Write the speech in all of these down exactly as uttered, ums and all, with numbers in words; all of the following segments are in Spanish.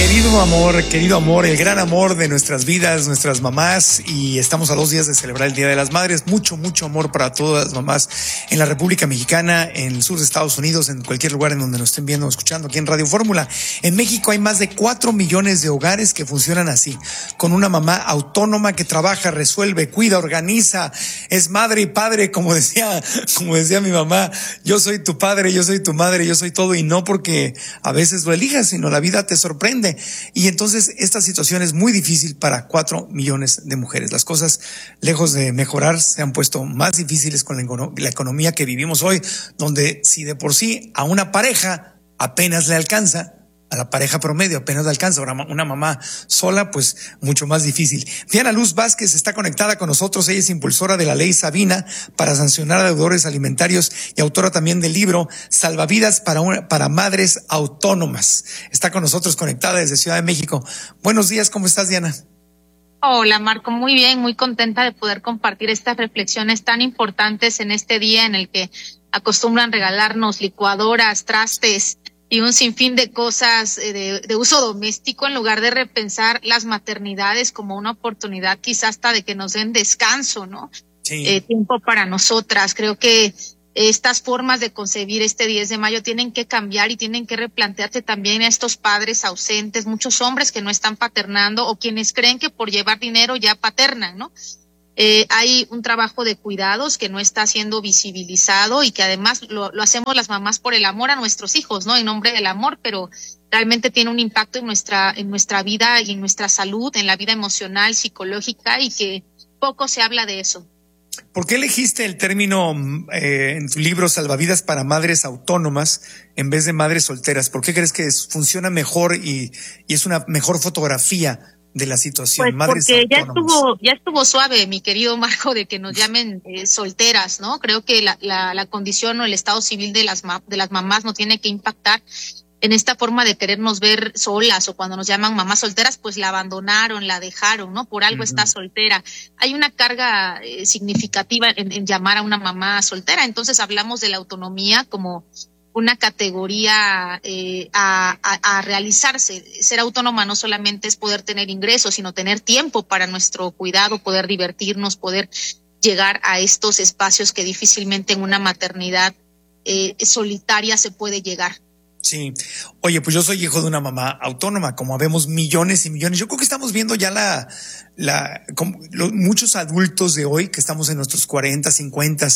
Querido amor, querido amor, el gran amor de nuestras vidas, nuestras mamás, y estamos a dos días de celebrar el Día de las Madres. Mucho, mucho amor para todas las mamás en la República Mexicana, en el sur de Estados Unidos, en cualquier lugar en donde nos estén viendo o escuchando aquí en Radio Fórmula. En México hay más de cuatro millones de hogares que funcionan así, con una mamá autónoma que trabaja, resuelve, cuida, organiza, es madre y padre, como decía, como decía mi mamá. Yo soy tu padre, yo soy tu madre, yo soy todo, y no porque a veces lo elijas, sino la vida te sorprende. Y entonces esta situación es muy difícil para cuatro millones de mujeres. Las cosas, lejos de mejorar, se han puesto más difíciles con la, econo- la economía que vivimos hoy, donde si de por sí a una pareja apenas le alcanza, a la pareja promedio apenas le alcanza, ahora una mamá sola, pues mucho más difícil. Diana Luz Vázquez está conectada con nosotros. Ella es impulsora de la ley Sabina para sancionar a deudores alimentarios y autora también del libro Salvavidas para, una, para Madres Autónomas. Está con nosotros conectada desde Ciudad de México. Buenos días, ¿cómo estás, Diana? Hola, Marco, muy bien, muy contenta de poder compartir estas reflexiones tan importantes en este día en el que acostumbran regalarnos licuadoras, trastes y un sinfín de cosas de, de uso doméstico, en lugar de repensar las maternidades como una oportunidad quizás hasta de que nos den descanso, ¿no? Sí. Eh, tiempo para nosotras. Creo que estas formas de concebir este diez de mayo tienen que cambiar y tienen que replantearse también a estos padres ausentes, muchos hombres que no están paternando o quienes creen que por llevar dinero ya paternan, ¿no? Eh, hay un trabajo de cuidados que no está siendo visibilizado y que además lo, lo hacemos las mamás por el amor a nuestros hijos, ¿no? En nombre del amor, pero realmente tiene un impacto en nuestra, en nuestra vida y en nuestra salud, en la vida emocional, psicológica, y que poco se habla de eso. ¿Por qué elegiste el término eh, en tu libro Salvavidas para Madres Autónomas en vez de madres solteras? ¿Por qué crees que es, funciona mejor y, y es una mejor fotografía de la situación? Pues Madres porque ya autónomas. estuvo, ya estuvo suave, mi querido Marco, de que nos llamen eh, solteras, ¿no? Creo que la, la, la condición o el estado civil de las ma- de las mamás no tiene que impactar en esta forma de querernos ver solas, o cuando nos llaman mamás solteras, pues la abandonaron, la dejaron, ¿no? Por algo uh-huh. está soltera. Hay una carga eh, significativa en, en llamar a una mamá soltera. Entonces hablamos de la autonomía como una categoría eh, a, a, a realizarse. Ser autónoma no solamente es poder tener ingresos, sino tener tiempo para nuestro cuidado, poder divertirnos, poder llegar a estos espacios que difícilmente en una maternidad eh, solitaria se puede llegar. Sí. Oye, pues yo soy hijo de una mamá autónoma, como vemos millones y millones. Yo creo que estamos viendo ya la, la, como los, muchos adultos de hoy que estamos en nuestros cuarenta, cincuenta,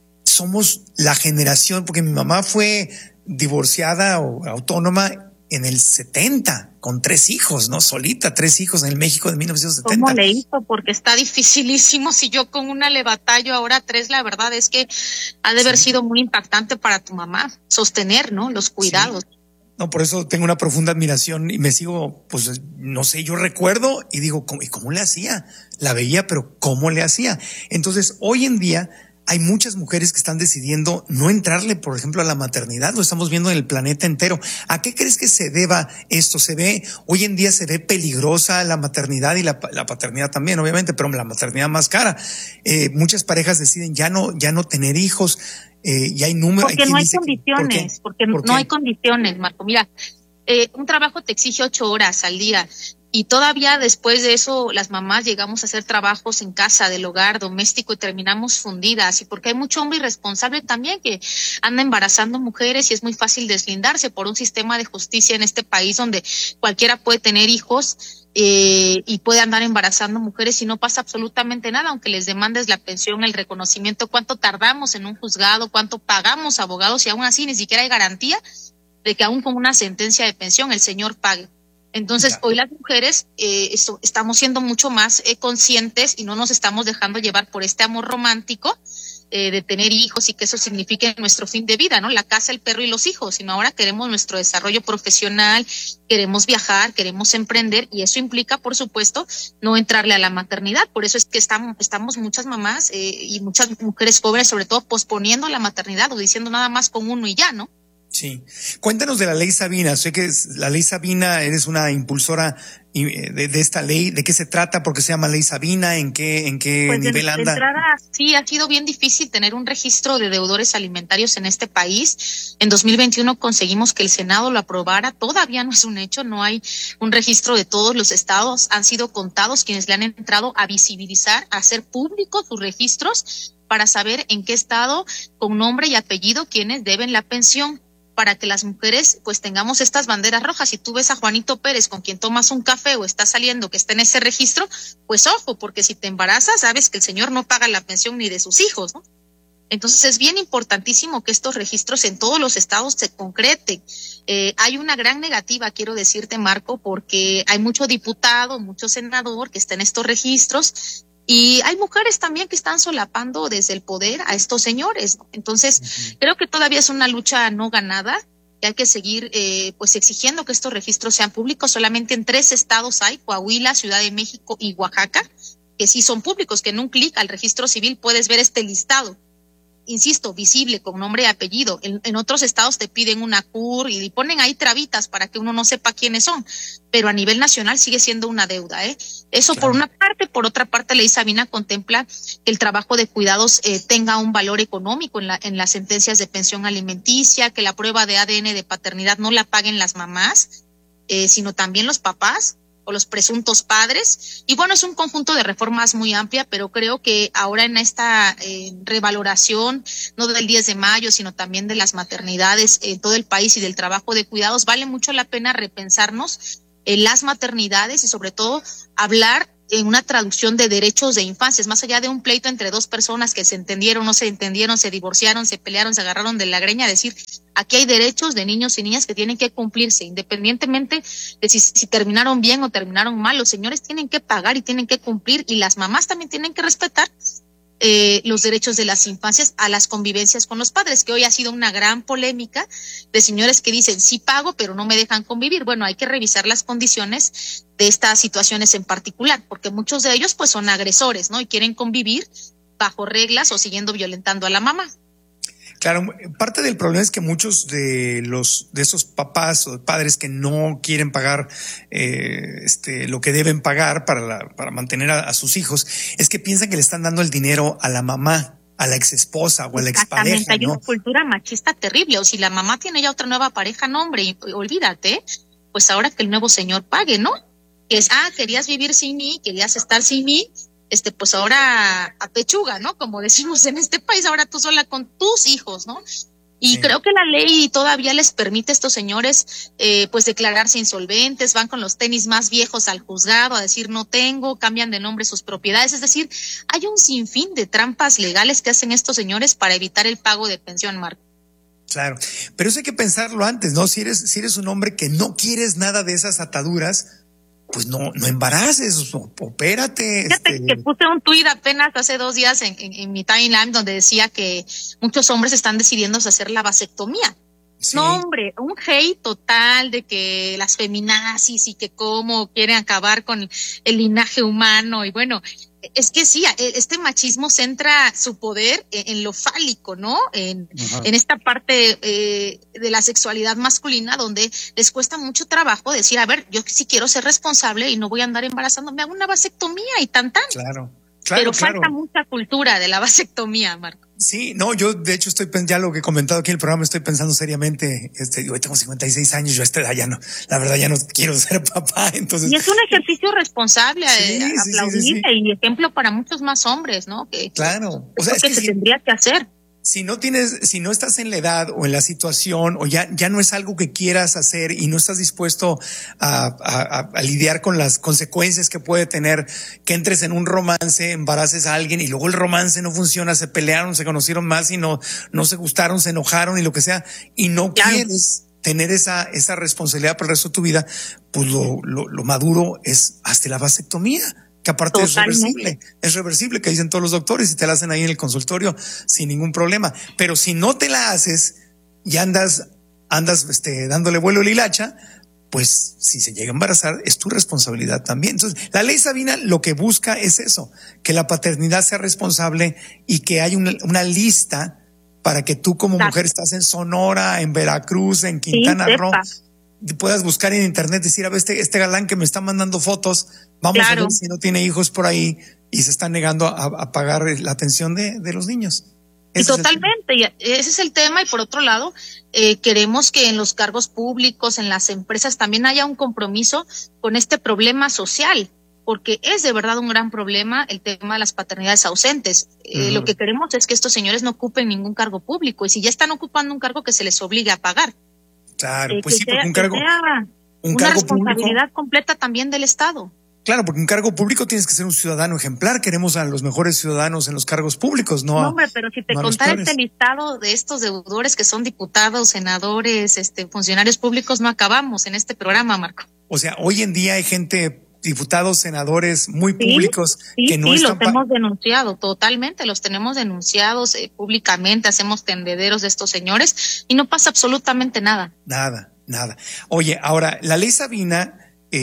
somos la generación, porque mi mamá fue divorciada o autónoma en el setenta, con tres hijos, ¿no? Solita, tres hijos en el México de mil novecientos setenta. ¿Cómo le hizo? Porque está dificilísimo. Si yo con una le batallo, ahora tres, la verdad es que ha de haber sí. sido muy impactante para tu mamá sostener, ¿no? Los cuidados. Sí. No, por eso tengo una profunda admiración y me sigo, pues, no sé, yo recuerdo y digo, ¿cómo, ¿y cómo le hacía? La veía, pero ¿cómo le hacía? Entonces, hoy en día hay muchas mujeres que están decidiendo no entrarle, por ejemplo, a la maternidad. Lo estamos viendo en el planeta entero. ¿A qué crees que se deba esto? Se ve, hoy en día se ve peligrosa la maternidad y la, la paternidad también, obviamente, pero la maternidad más cara. Eh, muchas parejas deciden ya no, ya no tener hijos. Eh, y hay números. Porque no hay condiciones, que, ¿por porque ¿por no hay condiciones, Marco. Mira, eh, un trabajo te exige ocho horas al día. Y todavía después de eso, las mamás llegamos a hacer trabajos en casa, del hogar, doméstico, y terminamos fundidas. Y porque hay mucho hombre irresponsable también que anda embarazando mujeres y es muy fácil deslindarse por un sistema de justicia en este país donde cualquiera puede tener hijos eh, y puede andar embarazando mujeres y no pasa absolutamente nada, aunque les demandes la pensión, el reconocimiento, cuánto tardamos en un juzgado, cuánto pagamos abogados, y aún así ni siquiera hay garantía de que aún con una sentencia de pensión el señor pague. Entonces, ya. hoy las mujeres eh, esto, estamos siendo mucho más eh, conscientes y no nos estamos dejando llevar por este amor romántico eh, de tener hijos y que eso signifique nuestro fin de vida, ¿no? La casa, el perro y los hijos, sino ahora queremos nuestro desarrollo profesional, queremos viajar, queremos emprender, y eso implica, por supuesto, no entrarle a la maternidad. Por eso es que estamos, estamos muchas mamás eh, y muchas mujeres jóvenes, sobre todo, posponiendo la maternidad o diciendo nada más con uno y ya, ¿no? Sí. Cuéntanos de la ley Sabina. Sé que es la ley Sabina, eres una impulsora de, de esta ley? ¿De qué se trata? ¿Por qué se llama Ley Sabina? ¿En qué, en qué pues nivel de, anda? De entrada, sí, ha sido bien difícil tener un registro de deudores alimentarios en este país. En dos mil veintiuno conseguimos que el Senado lo aprobara. Todavía no es un hecho, no hay un registro de todos los estados. Han sido contados quienes le han entrado a visibilizar, a hacer públicos sus registros para saber en qué estado, con nombre y apellido, quienes deben la pensión, para que las mujeres pues tengamos estas banderas rojas. Si tú ves a Juanito Pérez con quien tomas un café o está saliendo que está en ese registro, pues ojo, porque si te embarazas sabes que el señor no paga la pensión ni de sus hijos, ¿no? Entonces es bien importantísimo que estos registros en todos los estados se concreten. Eh, hay una gran negativa, quiero decirte, Marco, porque hay mucho diputado, mucho senador que está en estos registros. Y hay mujeres también que están solapando desde el poder a estos señores, ¿no? Entonces, uh-huh. creo que todavía es una lucha no ganada, que hay que seguir eh, pues exigiendo que estos registros sean públicos. Solamente en tres estados hay, Coahuila, Ciudad de México y Oaxaca, que sí son públicos, que en un clic al registro civil puedes ver este listado. Insisto, visible, con nombre y apellido. En, en otros estados te piden una C U R y ponen ahí trabitas para que uno no sepa quiénes son, pero a nivel nacional sigue siendo una deuda, ¿eh? Eso claro. Por una parte. Por otra parte, Ley Sabina contempla que el trabajo de cuidados eh, tenga un valor económico en, la, en las sentencias de pensión alimenticia, que la prueba de A D N de paternidad no la paguen las mamás, eh, sino también los papás o los presuntos padres. Y bueno, es un conjunto de reformas muy amplia, pero creo que ahora en esta eh, revaloración, no del diez de mayo, sino también de las maternidades en todo el país y del trabajo de cuidados, vale mucho la pena repensarnos en las maternidades y sobre todo hablar en una traducción de derechos de infancias, más allá de un pleito entre dos personas que se entendieron, no se entendieron, se divorciaron, se pelearon, se agarraron de la greña, decir, aquí hay derechos de niños y niñas que tienen que cumplirse, independientemente de si, si terminaron bien o terminaron mal. Los señores tienen que pagar y tienen que cumplir, y las mamás también tienen que respetar eh, los derechos de las infancias a las convivencias con los padres, que hoy ha sido una gran polémica de señores que dicen, sí pago, pero no me dejan convivir. Bueno, hay que revisar las condiciones de estas situaciones en particular, porque muchos de ellos pues son agresores, ¿no? Y quieren convivir bajo reglas o siguiendo violentando a la mamá. Claro, parte del problema es que muchos de los de esos papás o padres que no quieren pagar eh, este lo que deben pagar para la, para mantener a, a sus hijos es que piensan que le están dando el dinero a la mamá, a la exesposa o a la expareja, ¿no? Hay una cultura machista terrible. O si la mamá tiene ya otra nueva pareja, no, hombre, olvídate, pues ahora que el nuevo señor pague, ¿no? Que es, ah, querías vivir sin mí, querías estar sin mí, este, pues ahora a pechuga, ¿no? Como decimos en este país, ahora tú sola con tus hijos, ¿no? Y sí. Creo que la ley todavía les permite a estos señores, eh, pues declararse insolventes, van con los tenis más viejos al juzgado a decir no tengo, cambian de nombre sus propiedades. Es decir, hay un sinfín de trampas legales que hacen estos señores para evitar el pago de pensión, Marco. Claro, pero eso hay que pensarlo antes, ¿no? Si eres, si eres un hombre que no quieres nada de esas ataduras, pues no, no embaraces, opérate. Fíjate este... que puse un tuit apenas hace dos días en, en, en mi timeline donde decía que muchos hombres están decidiendo hacer la vasectomía. Sí. No, hombre, un hate total de que las feminazis y que cómo quieren acabar con el linaje humano. Y bueno, es que sí, este machismo centra su poder en, en lo fálico, ¿no? En, en esta parte eh, de la sexualidad masculina donde les cuesta mucho trabajo decir, a ver, yo sí quiero ser responsable y no voy a andar embarazando, me hago una vasectomía y tan tan. Claro, claro, Pero claro. falta mucha cultura de la vasectomía, Marco. Sí, no, yo de hecho estoy, ya lo que he comentado aquí en el programa, estoy pensando seriamente, este, yo tengo cincuenta y seis años, yo a esta edad ya no, la verdad ya no quiero ser papá, entonces. Y es un ejercicio responsable, sí, eh, sí, aplaudible sí, sí, sí. y ejemplo para muchos más hombres, ¿no? Que, claro. O sea, es que, que se si, tendría que hacer. Si no tienes, si no estás en la edad o en la situación o ya, ya no es algo que quieras hacer y no estás dispuesto a, a, a lidiar con las consecuencias que puede tener que entres en un romance, embaraces a alguien y luego el romance no funciona, se pelearon, se conocieron más y no, no se gustaron, se enojaron y lo que sea, y no claro. quieres tener esa, esa responsabilidad por el resto de tu vida, pues lo, lo, lo maduro es hazte la vasectomía. Que aparte Totalmente. es reversible, es reversible, que dicen todos los doctores y te la hacen ahí en el consultorio sin ningún problema. Pero si no te la haces y andas, andas este, dándole vuelo a la hilacha, pues si se llega a embarazar es tu responsabilidad también. Entonces, la ley Sabina lo que busca es eso, que la paternidad sea responsable y que haya una, una lista para que tú como claro. mujer estás en Sonora, en Veracruz, en Quintana sí, Roo, puedas buscar en internet, decir, a ver, este, este galán que me está mandando fotos, vamos claro. a ver si no tiene hijos por ahí y se está negando a, a pagar la atención de, de los niños. Y totalmente, y ese es el tema. Y por otro lado, eh, queremos que en los cargos públicos, en las empresas, también haya un compromiso con este problema social, porque es de verdad un gran problema el tema de las paternidades ausentes. Eh, uh-huh. Lo que queremos es que estos señores no ocupen ningún cargo público, y si ya están ocupando un cargo, que se les obligue a pagar. Claro, eh, pues sí, sea, porque un cargo, un una cargo responsabilidad público, completa también del Estado. Claro, porque un cargo público tienes que ser un ciudadano ejemplar. Queremos a los mejores ciudadanos en los cargos públicos, ¿no? No, hombre, pero si te no contara este listado de estos deudores que son diputados, senadores, este, funcionarios públicos, no acabamos en este programa, Marco. O sea, hoy en día hay gente, diputados, senadores muy sí, públicos sí, que no sí, están... los hemos denunciado, totalmente, los tenemos denunciados eh, públicamente, hacemos tendederos de estos señores y no pasa absolutamente nada. Nada, nada. Oye, ahora, la ley Sabina...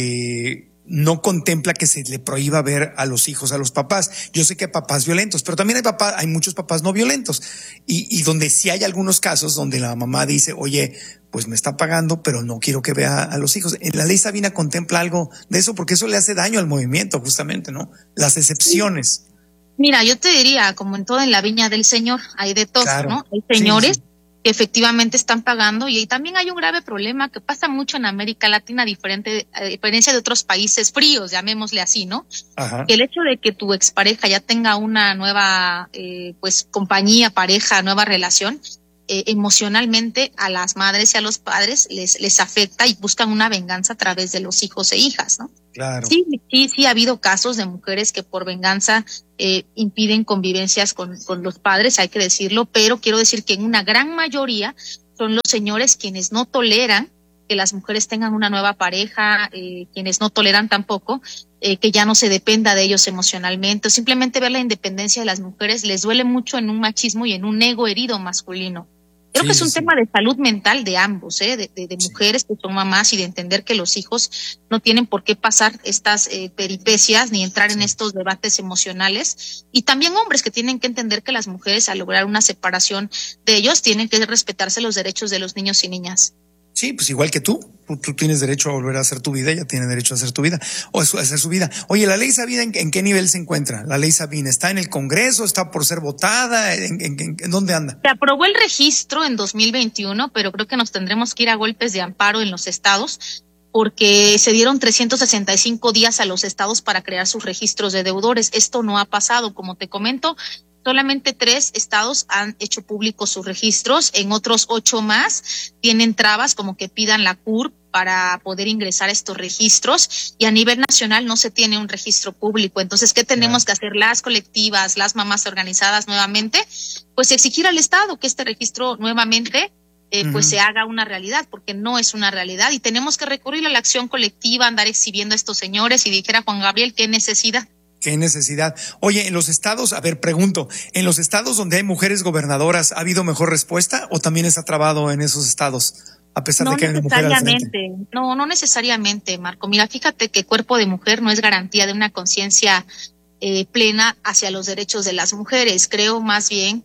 Eh, no contempla que se le prohíba ver a los hijos, a los papás. Yo sé que hay papás violentos, pero también hay papás, hay muchos papás no violentos. Y, y donde sí hay algunos casos donde la mamá dice, oye, pues me está pagando, pero no quiero que vea a los hijos. En la ley Sabina contempla algo de eso, porque eso le hace daño al movimiento, justamente, ¿no? Las excepciones. Mira, yo te diría, como en toda en la viña del Señor, hay de todo, claro. ¿no? Hay señores... Sí, sí. que efectivamente están pagando, y también hay un grave problema que pasa mucho en América Latina, diferente, a diferencia de otros países fríos, llamémosle así, ¿no? Ajá. Que el hecho de que tu expareja ya tenga una nueva, eh, pues, compañía, pareja, nueva relación, eh, emocionalmente a las madres y a los padres les, les afecta y buscan una venganza a través de los hijos e hijas, ¿no? Claro. Sí, sí, sí ha habido casos de mujeres que por venganza eh, impiden convivencias con, con los padres, hay que decirlo, pero quiero decir que en una gran mayoría son los señores quienes no toleran que las mujeres tengan una nueva pareja, eh, quienes no toleran tampoco eh, que ya no se dependa de ellos emocionalmente, o simplemente ver la independencia de las mujeres les duele mucho en un machismo y en un ego herido masculino. Creo sí, que es un sí. tema de salud mental de ambos, ¿eh? de, de, de mujeres que son mamás, y de entender que los hijos no tienen por qué pasar estas eh, peripecias ni entrar sí. en estos debates emocionales. Y también hombres que tienen que entender que las mujeres, al lograr una separación de ellos, tienen que respetarse los derechos de los niños y niñas. Sí, pues igual que tú, tú, tú tienes derecho a volver a hacer tu vida, ella tiene derecho a hacer tu vida, o a hacer su vida. Oye, ¿la ley Sabina en, en qué nivel se encuentra? ¿La ley Sabina está en el Congreso, está por ser votada? ¿En, en, en, en dónde anda? Se aprobó el registro en dos mil veintiuno, pero creo que nos tendremos que ir a golpes de amparo en los estados, porque se dieron trescientos sesenta y cinco días a los estados para crear sus registros de deudores. Esto no ha pasado, como te comento. Solamente tres estados han hecho públicos sus registros, en otros ocho más tienen trabas como que pidan la C U R para poder ingresar a estos registros, y a nivel nacional no se tiene un registro público. Entonces, ¿qué tenemos que hacer las colectivas, las mamás organizadas nuevamente? Pues exigir al Estado que este registro nuevamente eh, uh-huh. pues se haga una realidad, porque no es una realidad, y tenemos que recurrir a la acción colectiva, andar exhibiendo a estos señores, y dijera Juan Gabriel, ¿qué necesidad? Qué necesidad. Oye, en los estados, a ver, pregunto, ¿en los estados donde hay mujeres gobernadoras ha habido mejor respuesta o también está trabado en esos estados? A pesar no de que hay una mujer al frente. No, no necesariamente, Marco. Mira, fíjate que cuerpo de mujer no es garantía de una conciencia eh, plena hacia los derechos de las mujeres. Creo más bien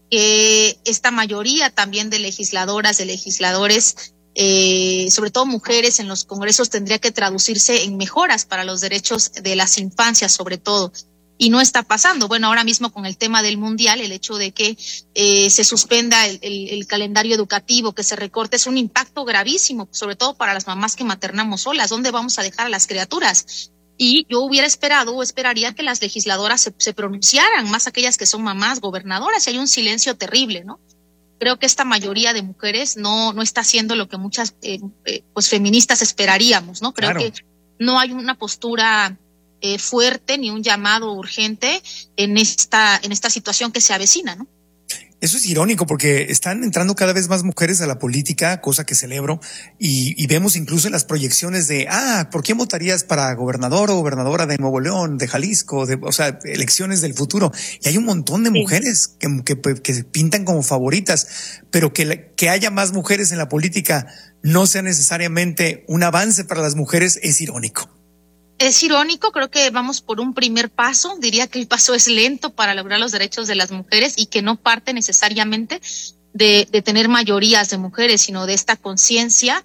que esta mayoría también de legisladoras, de legisladores, Eh, sobre todo mujeres en los congresos, tendría que traducirse en mejoras para los derechos de las infancias, sobre todo, y no está pasando. Bueno, ahora mismo con el tema del mundial, el hecho de que eh, se suspenda el, el, el calendario educativo, que se recorte, es un impacto gravísimo, sobre todo para las mamás que maternamos solas. ¿Dónde vamos a dejar a las criaturas? Y yo hubiera esperado o esperaría que las legisladoras se, se pronunciaran, más aquellas que son mamás gobernadoras, y hay un silencio terrible, ¿no? Creo que esta mayoría de mujeres no no está haciendo lo que muchas eh, eh, pues feministas esperaríamos, ¿no? Creo claro. que no hay una postura eh, fuerte ni un llamado urgente en esta en esta situación que se avecina, ¿no? Eso es irónico porque están entrando cada vez más mujeres a la política, cosa que celebro, y, y vemos incluso en las proyecciones de, ah, ¿por quién votarías para gobernador o gobernadora de Nuevo León, de Jalisco, de, o sea, elecciones del futuro? Y hay un montón de sí. mujeres que, que, que pintan como favoritas, pero que, que haya más mujeres en la política no sea necesariamente un avance para las mujeres es irónico. Es irónico, creo que vamos por un primer paso, diría que el paso es lento para lograr los derechos de las mujeres y que no parte necesariamente de, de tener mayorías de mujeres, sino de esta conciencia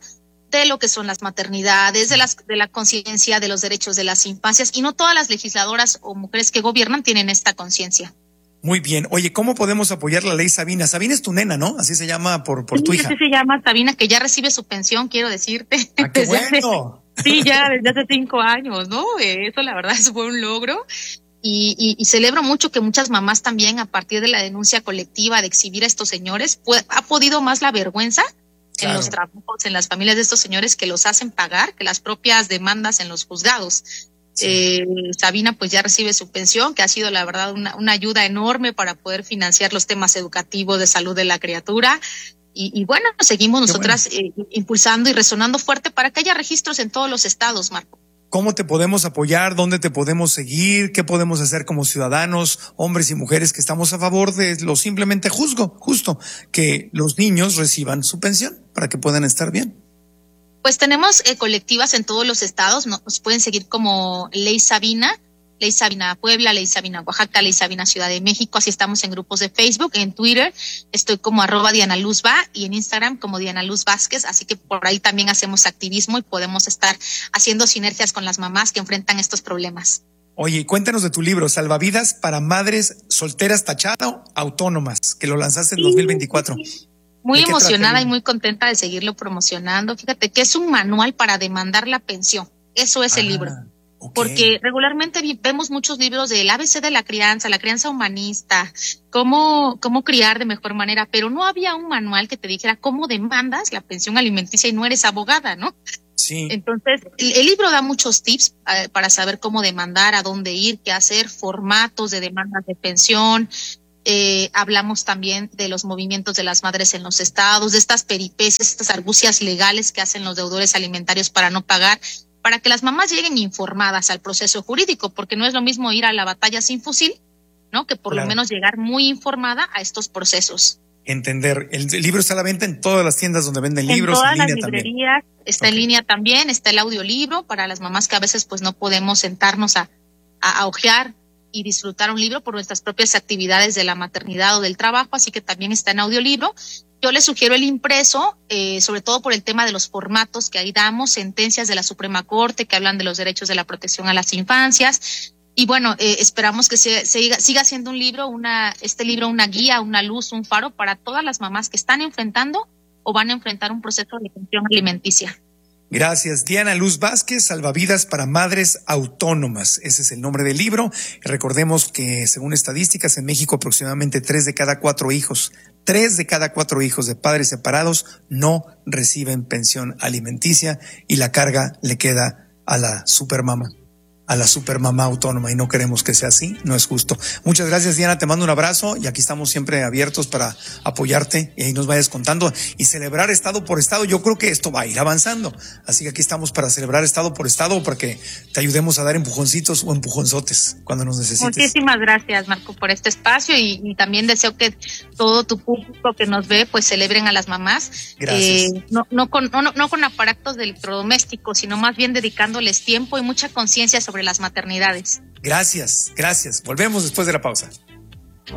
de lo que son las maternidades, de, las, de la conciencia de los derechos de las infancias, y no todas las legisladoras o mujeres que gobiernan tienen esta conciencia. Muy bien. Oye, ¿cómo podemos apoyar la ley Sabina? Sabina es tu nena, ¿no? Así se llama por, por sí, tu hija. Así se llama Sabina, que ya recibe su pensión, quiero decirte. ¡Ah, qué bueno! Hace, sí, ya desde hace cinco años, ¿no? Eso la verdad es un logro. Y, y, y celebro mucho que muchas mamás también, a partir de la denuncia colectiva de exhibir a estos señores, pues, ha podido más la vergüenza claro. en los trabajos, en las familias de estos señores, que los hacen pagar, que las propias demandas en los juzgados. Sí. Eh, Sabina pues ya recibe su pensión, que ha sido la verdad una, una ayuda enorme para poder financiar los temas educativos de salud de la criatura. Y, y bueno, seguimos Qué nosotras bueno. eh, impulsando y resonando fuerte para que haya registros en todos los estados, Marco. ¿Cómo te podemos apoyar? ¿Dónde te podemos seguir? ¿Qué podemos hacer como ciudadanos, hombres y mujeres que estamos a favor de lo simplemente justo, justo que los niños reciban su pensión para que puedan estar bien? Pues tenemos eh, colectivas en todos los estados, nos pueden seguir como Ley Sabina, Ley Sabina Puebla, Ley Sabina Oaxaca, Ley Sabina Ciudad de México, así estamos en grupos de Facebook, en Twitter estoy como arroba Diana Luz Va y en Instagram como Diana Luz Vázquez, así que por ahí también hacemos activismo y podemos estar haciendo sinergias con las mamás que enfrentan estos problemas. Oye, cuéntanos de tu libro, Salvavidas para Madres Solteras Tachado Autónomas, que lo lanzaste en sí, dos mil veinticuatro. Sí. Muy emocionada y muy contenta de seguirlo promocionando. Fíjate que es un manual para demandar la pensión, eso es ah. el libro. Okay. Porque regularmente vemos muchos libros del A B C de la crianza, la crianza humanista, cómo, cómo criar de mejor manera, pero no había un manual que te dijera cómo demandas la pensión alimenticia y no eres abogada, ¿no? Sí. Entonces, el, el libro da muchos tips eh, para saber cómo demandar, a dónde ir, qué hacer, formatos de demandas de pensión. Eh, hablamos también de los movimientos de las madres en los estados, de estas peripecias, estas argucias legales que hacen los deudores alimentarios para no pagar, para que las mamás lleguen informadas al proceso jurídico, porque no es lo mismo ir a la batalla sin fusil, ¿no? Que por claro. lo menos llegar muy informada a estos procesos. Entender. El, el libro está a la venta en todas las tiendas donde venden libros. En todas en las línea librerías, también. Está okay. en línea también, está el audiolibro para las mamás que a veces pues no podemos sentarnos a, a, a hojear y disfrutar un libro por nuestras propias actividades de la maternidad o del trabajo, así que también está en audiolibro. Yo les sugiero el impreso, eh, sobre todo por el tema de los formatos que ahí damos, sentencias de la Suprema Corte que hablan de los derechos de la protección a las infancias. Y bueno, eh, esperamos que se, se siga, siga siendo un libro, una, este libro, una guía, una luz, un faro para todas las mamás que están enfrentando o van a enfrentar un proceso de pensión alimenticia. Gracias. Diana Luz Vázquez, Salvavidas para Madres Autónomas. Ese es el nombre del libro. Recordemos que según estadísticas en México aproximadamente tres de cada cuatro hijos, tres de cada cuatro hijos de padres separados no reciben pensión alimenticia y la carga le queda a la supermama, a la supermamá autónoma y no queremos que sea así, no es justo. Muchas gracias, Diana, te mando un abrazo y aquí estamos siempre abiertos para apoyarte y ahí nos vayas contando y celebrar estado por estado. Yo creo que esto va a ir avanzando, así que aquí estamos para celebrar estado por estado para que te ayudemos a dar empujoncitos o empujonzotes cuando nos necesites. Muchísimas gracias, Marco, por este espacio y, y también deseo que todo tu público que nos ve pues celebren a las mamás. Gracias. Eh, no, no, con, no, no con aparatos de electrodomésticos, sino más bien dedicándoles tiempo y mucha conciencia sobre las maternidades. Gracias, gracias. Volvemos después de la pausa.